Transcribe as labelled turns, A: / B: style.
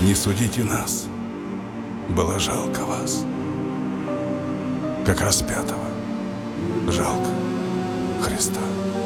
A: Не судите нас. Было жалко вас. Как распятого. Жалко Христа.